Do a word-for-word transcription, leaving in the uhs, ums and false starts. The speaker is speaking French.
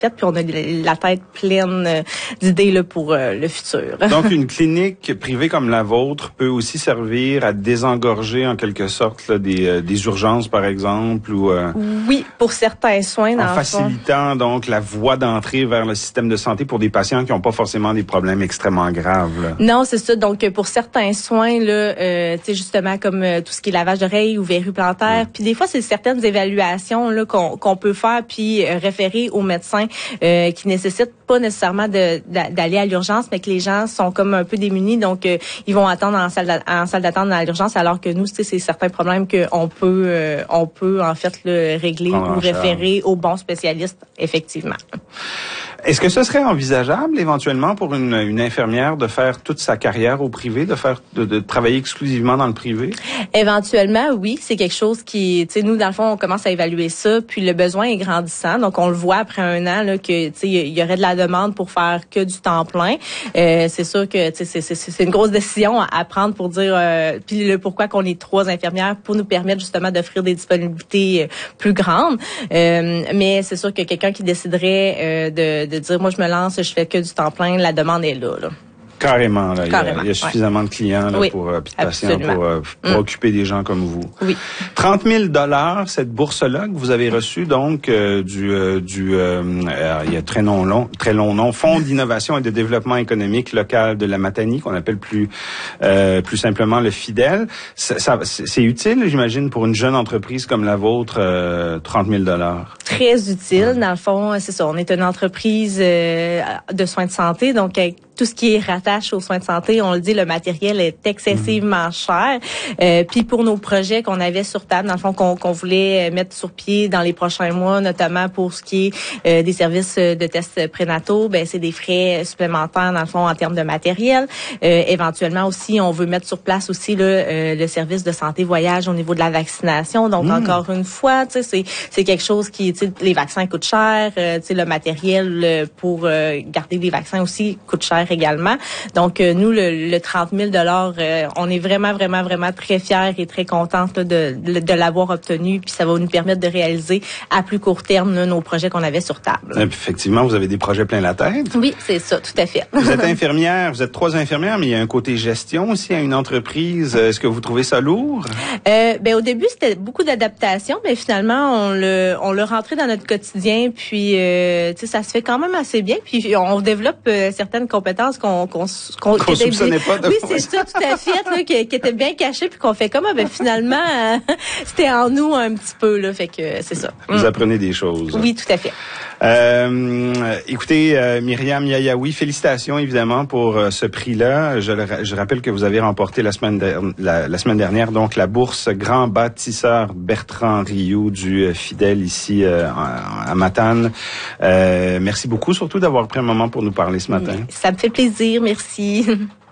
puis on a la tête pleine d'idées là, pour euh, le futur. Donc, une clinique privée comme la vôtre peut aussi servir à désengorger en quelque sorte là, des, euh, des urgences, par exemple, ou euh, oui, pour certains soins. En facilitant donc la voie d'entrée vers le système de santé pour des patients qui n'ont pas forcément des problèmes extrêmement graves. Là. Non, c'est ça. Donc, pour certains soins, là, euh, tu sais, justement, comme euh, tout ce qui est lavage d'oreilles ou verrues plantaires, puis des fois, c'est certaines évaluations là qu'on, qu'on peut faire puis euh, référer au médecin euh, qui nécessitent pas nécessairement de, d'aller à l'urgence, mais que les gens sont comme un peu démunis, donc euh, ils vont attendre en salle, en salle d'attente à l'urgence, alors que nous, tu sais, c'est certains problèmes qu'on peut, euh, on peut en fait le régler ou référer aux bons spécialistes, effectivement. Est-ce que ce serait envisageable éventuellement pour une, une infirmière de faire toute sa carrière au privé, de faire de, de travailler exclusivement dans le privé? Éventuellement, oui, c'est quelque chose qui, tu sais, nous dans le fond, on commence à évaluer ça, puis le besoin est grandissant, donc on le voit après un an là que, tu sais, il y aurait de la demande pour faire que du temps plein. Euh, c'est sûr que, tu sais, c'est, c'est, c'est une grosse décision à prendre pour dire, euh, puis le pourquoi qu'on est trois infirmières pour nous permettre justement d'offrir des disponibilités plus grandes. Euh, mais c'est sûr que quelqu'un qui déciderait euh, de de dire, moi, je me lance, je fais que du temps plein, la demande est là, là. Carrément, là. Carrément, il y a, il y a suffisamment ouais. de clients là, oui, pour, euh, puis de patients pour, euh, pour mm. occuper des gens comme vous. Oui. trente mille dollars, cette bourse-là que vous avez reçue, donc, euh, du, euh, du euh, euh, il y a très long, long, très long nom, Fonds d'innovation et de développement économique local de la Matanie, qu'on appelle plus, euh, plus simplement le FIDEL. Ça, ça, c'est utile, j'imagine, pour une jeune entreprise comme la vôtre, euh, trente mille dollars. Très utile. Dans le fond, c'est ça. On est une entreprise euh, de soins de santé, donc avec tout ce qui est rattache aux soins de santé, on le dit, le matériel est excessivement mmh. cher. Euh, puis pour nos projets qu'on avait sur table, dans le fond, qu'on, qu'on voulait mettre sur pied dans les prochains mois, notamment pour ce qui est euh, des services de tests prénataux, ben c'est des frais supplémentaires, dans le fond, en termes de matériel. Euh, éventuellement aussi, on veut mettre sur place aussi là, euh, le service de santé voyage au niveau de la vaccination. Donc, mmh. encore une fois, tu sais, c'est, c'est quelque chose qui, tu sais, les vaccins coûtent cher, euh, tu sais, le matériel pour euh, garder les vaccins aussi coûte cher également. Donc, euh, nous, le, le trente mille dollars, euh, on est vraiment, vraiment, vraiment très fiers et très contentes là, de, de, de l'avoir obtenu. Puis ça va nous permettre de réaliser à plus court terme là, nos projets qu'on avait sur table. Effectivement, vous avez des projets plein la tête. Oui, c'est ça, tout à fait. Vous êtes infirmière, vous êtes trois infirmières, mais il y a un côté gestion aussi à une entreprise. Est-ce que vous trouvez ça lourd? Euh, ben au début, c'était beaucoup d'adaptation, mais finalement, on le, on l'a rentré dans notre quotidien. Puis, euh, tu sais, ça se fait quand même assez bien. Puis, on développe euh, certaines compétences qu'on qu'on qu'on, qu'on soupçonnait pas de oui c'est ça tout à fait là qui, qui était bien caché puis qu'on fait comme ah, ben finalement euh, c'était en nous un petit peu là fait que c'est ça. Vous mm. apprenez des choses. Oui, tout à fait. Euh, écoutez, euh, Myriam Yayaoui, félicitations évidemment pour euh, ce prix-là. Je, le, je rappelle que vous avez remporté la semaine, de, la, la semaine dernière donc la bourse Grand Bâtisseur Bertrand Rioux du euh, FIDEL ici euh, à Matane. Euh, merci beaucoup surtout d'avoir pris un moment pour nous parler ce matin. Ça me fait plaisir, merci.